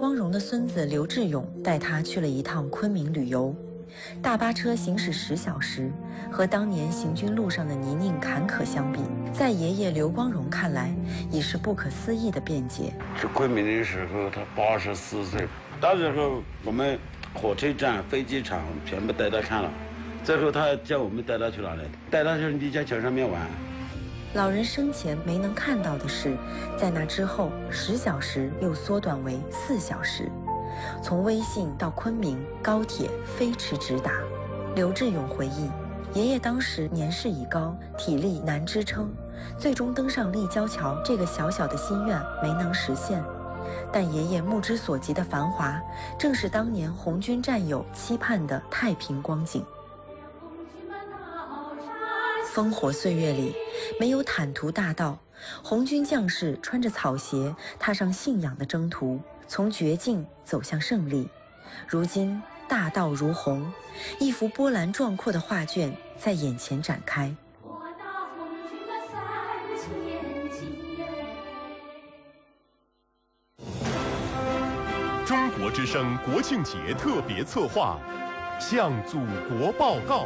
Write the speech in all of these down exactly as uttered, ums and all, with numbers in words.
光荣的孙子刘志勇带他去了一趟昆明旅游。大巴车行驶十小时，和当年行军路上的泥泞坎坷相比，在爷爷刘光荣看来，已是不可思议的便捷。 去昆明的时候，他八十四岁，到时候我们火车站、飞机场全部带他看了。最后他叫我们带他去哪里？带他去立交桥上面玩。 老人生前没能看到的是，在那之后，十小时又缩短为四小时。从威信到昆明，高铁飞驰直达。刘志勇回忆，爷爷当时年事已高，体力难支撑，最终登上立交桥这个小小的心愿没能实现。但爷爷目之所及的繁华，正是当年红军战友期盼的太平光景。烽火岁月里，没有坦途大道，红军将士穿着草鞋，踏上信仰的征途，从绝境走向胜利。如今大道如虹，一幅波澜壮阔的画卷在眼前展开。 中国之声国庆节特别策划，向祖国报告。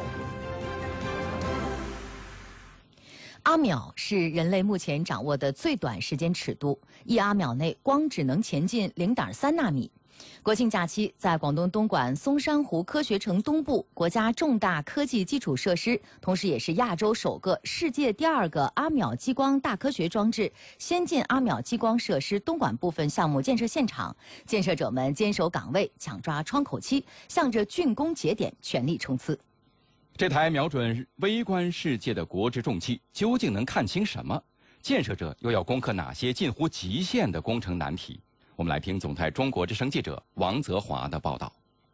阿秒是人类目前掌握的最短时间尺度，一阿秒内光只能前进 零点三纳米。国庆假期，在广东东莞松山湖科学城东部国家重大科技基础设施，同时也是亚洲首个、世界第二个阿秒激光大科学装置先进阿秒激光设施东莞部分项目建设现场，建设者们坚守岗位，抢抓窗口期，向着竣工节点全力冲刺。 这台瞄准微观世界的国之重器究竟能看清什么？建设者又要攻克哪些近乎极限的工程难题？我们来听总台中国之声记者王泽华的报道。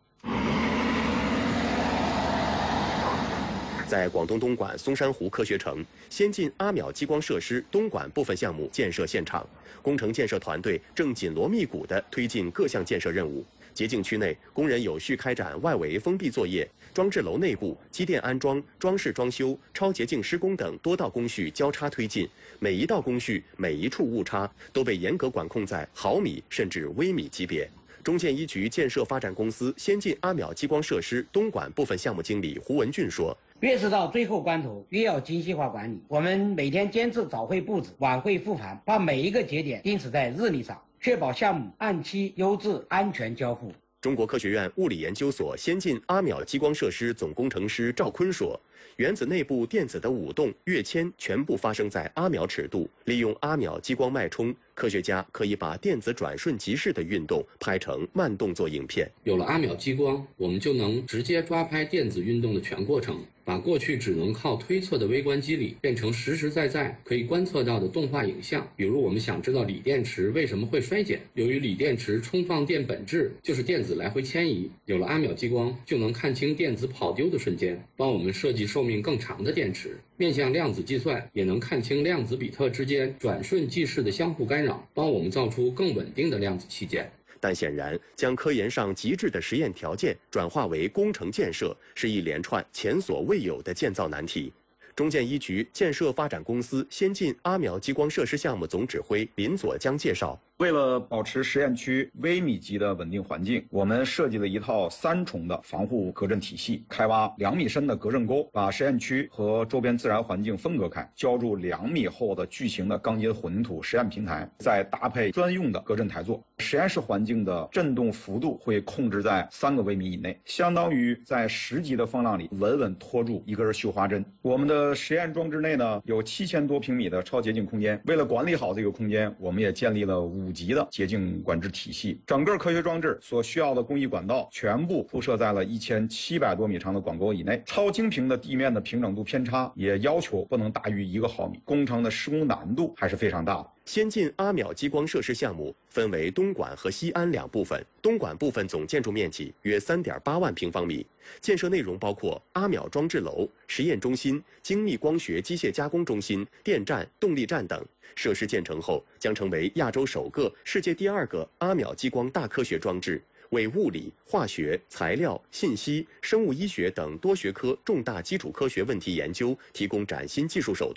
在广东东莞松山湖科学城，先进阿秒激光设施东莞部分项目建设现场，工程建设团队正紧锣密鼓地推进各项建设任务。洁净区内，工人有序开展外围封闭作业，装置楼内部机电安装、装饰装修、超洁净施工等多道工序交叉推进，每一道工序、每一处误差都被严格管控在毫米甚至微米级别。中建一局建设发展公司先进阿秒激光设施东莞部分项目经理胡文俊说：“ 越是到最后关头，越要精细化管理。我们每天坚持早会布置，晚会复盘，把每一个节点钉死在日历上，确保项目按期、优质、安全交付。” 中国科学院物理研究所先进阿秒激光设施总工程师赵坤说：“原子内部电子的舞动、跃迁全部发生在阿秒尺度，利用阿秒激光脉冲，科学家可以把电子转瞬即逝的运动拍成慢动作影片。 有了阿秒激光，我们就能直接抓拍电子运动的全过程，把过去只能靠推测的微观机理变成实实在在可以观测到的动画影像。比如我们想知道锂电池为什么会衰减，由于锂电池充放电本质就是电子来回迁移，有了阿秒激光就能看清电子跑丢的瞬间，帮我们设计寿命更长的电池。面向量子计算，也能看清量子比特之间转瞬即逝的相互干扰，帮我们造出更稳定的量子器件。 但显然，将科研上极致的实验条件转化为工程建设，是一连串前所未有的建造难题。中建一局建设发展公司先进阿秒激光设施项目总指挥林佐江介绍： 为了保持实验区微米级的稳定环境，我们设计了一套三重的防护隔震体系，开挖两米深的隔震沟，把实验区和周边自然环境分隔开，浇筑两米厚的巨型的钢筋混土实验平台，再搭配专用的隔震台座。实验室环境的震动幅度会控制在三个微米以内，相当于在十级的风浪里稳稳拖住一根绣花针。我们的实验装置内呢有七千多平米的超洁净空间，为了管理好这个空间，我们也建立了五级的洁净管制体系。整个科学装置所需要的工艺管道全部铺设在了一千七百多米长的管沟以内，超精平的地面的平整度偏差也要求不能大于一个毫米，工程的施工难度还是非常大的。 先进阿秒激光设施项目分为东莞和西安两部分，东莞部分总建筑面积约 三点八万平方米，建设内容包括阿秒装置楼、实验中心、精密光学机械加工中心、电站、动力站等。设施建成后，将成为亚洲首个、世界第二个阿秒激光大科学装置，为物理、化学、材料、信息、生物医学等多学科重大基础科学问题研究提供崭新技术手段。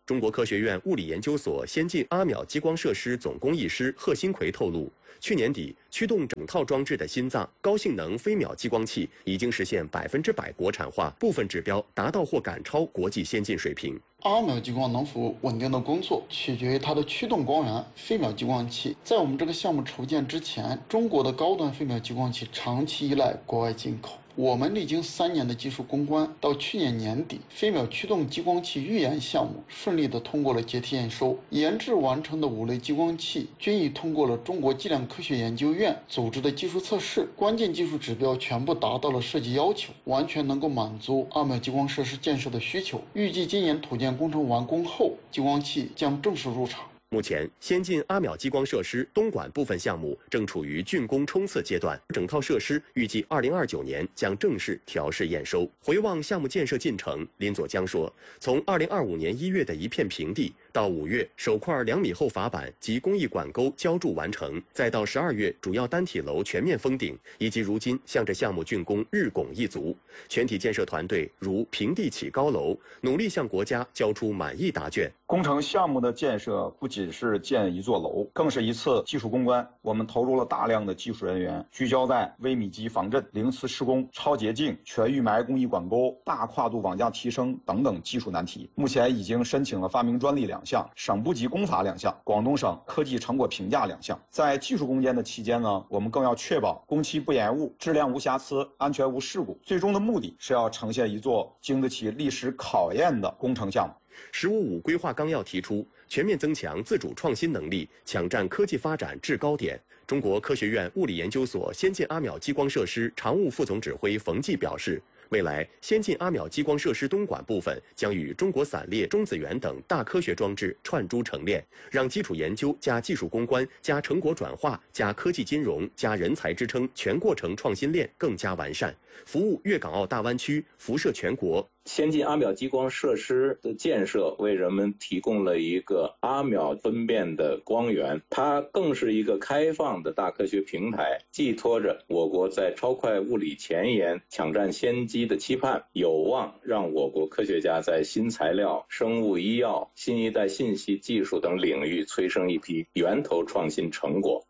中国科学院物理研究所先进阿秒激光设施总工艺师贺新奎透露，去年底驱动整套装置的心脏高性能飞秒激光器已经实现百分之百国产化，部分指标达到或赶超国际先进水平。 阿秒激光能否稳定的工作，取决于它的驱动光源飞秒激光器。在我们这个项目筹建之前，中国的高端飞秒激光器长期依赖国外进口。我们历经三年的技术攻关，到去年年底，飞秒驱动激光器预研项目顺利的通过了阶梯验收，研制完成的五类激光器均已通过了中国计量科学研究院组织的技术测试，关键技术指标全部达到了设计要求，完全能够满足阿秒激光设施建设的需求。预计今年土建工程完工后，激光器将正式入场。 目前，先进阿秒激光设施东莞部分项目正处于竣工冲刺阶段，整套设施预计二零二九年将正式调试验收。回望项目建设进程，林佐江说，从二零二五年一月的一片平地，到五月首块两米厚筏板及工艺管沟浇筑完成，再到十二月主要单体楼全面封顶，以及如今向着项目竣工日拱一卒，全体建设团队如平地起高楼，努力向国家交出满意答卷。 工程项目的建设不仅是建一座楼，更是一次技术攻关。我们投入了大量的技术人员，聚焦在微米级防震、零磁施工、超洁净、全预埋工艺管沟、大跨度网架提升等等技术难题。目前已经申请了发明专利两项、省部级工法两项、广东省科技成果评价两项。在技术攻坚的期间呢，我们更要确保工期不延误、质量无瑕疵、安全无事故。最终的目的是要呈现一座经得起历史考验的工程项目。 十五五规划纲要提出，全面增强自主创新能力，抢占科技发展制高点。中国科学院物理研究所先进阿秒激光设施常务副总指挥冯骥表示，未来先进阿秒激光设施东莞部分将与中国散列、中子源等大科学装置串珠成链，让基础研究加技术攻关加成果转化加科技金融加人才支撑全过程创新链更加完善，服务粤港澳大湾区，辐射全国。 先进阿秒激光设施的建设为人们提供了一个阿秒分辨的光源，它更是一个开放的大科学平台，寄托着我国在超快物理前沿抢占先机的期盼，有望让我国科学家在新材料、生物医药、新一代信息技术等领域催生一批源头创新成果。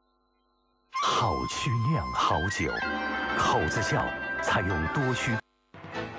好曲酿好酒，口子窖采用多曲。